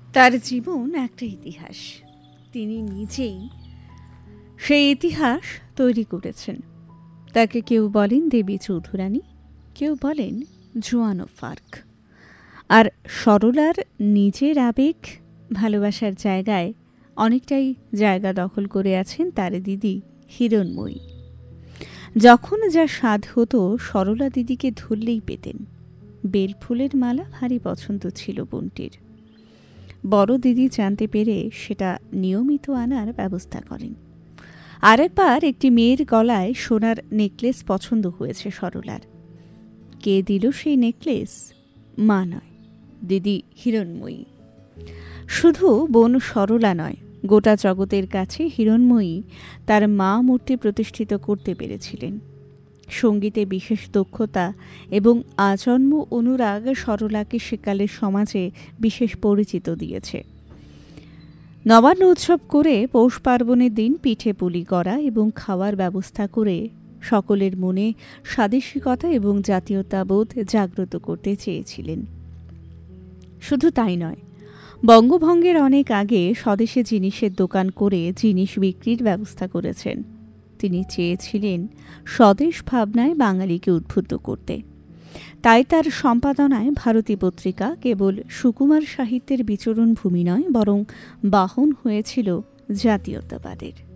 তার জীবন একটা ইতিহাস। তিনি নিজেই সেই ইতিহাস তৈরি করেছেন। তাকে কেউ বলেন দেবী চৌধুরানী, কেউ বলেন জোয়ান অফ আর্ক। আর সরলার নিজের আবেগ ভালোবাসার জায়গায় অনেকটাই জায়গা দখল করে আছেন তার দিদি হিরণময়ী। যখন যা স্বাদ হতো সরলা দিদিকে ধরলেই পেতেন। বেলফুলের মালা ভারী পছন্দ ছিল বোনটির। বড় দিদি জানতে পেরে সেটা নিয়মিত আনার ব্যবস্থা করেন। আরেকবার একটি মেয়ের গলায় সোনার নেকলেস পছন্দ হয়েছে সরলার। কে দিল সেই নেকলেস? মা নয়, দিদি হিরণময়ী। শুধু বোন সরলা নয়, গোটা জগতের কাছে হিরণময়ী তার মা মূর্তি প্রতিষ্ঠিত করতে পেরেছিলেন। সঙ্গীতে বিশেষ দক্ষতা এবং আজন্ম অনুরাগ সরলাকে সেকালের সমাজে বিশেষ পরিচিত দিয়েছে। নবান্ন উৎসব করে পৌষ পার্বণের দিন পিঠে পুলি করা এবং খাওয়ার ব্যবস্থা করে সকলের মনে স্বাদেশিকতা এবং জাতীয়তাবোধ জাগ্রত করতে চেয়েছিলেন। শুধু তাই নয়, বঙ্গভঙ্গের অনেক আগে স্বদেশে জিনিসের দোকান করে জিনিস বিক্রির ব্যবস্থা করেছেন। তিনি চেয়েছিলেন স্বদেশ ভাবনায় বাঙালিকে উদ্বুদ্ধ করতে। তাই তার সম্পাদনায় ভারতী পত্রিকা কেবল সুকুমার সাহিত্যের বিচরণ ভূমি নয়, বরং বাহন হয়েছিল জাতীয়তাবাদের।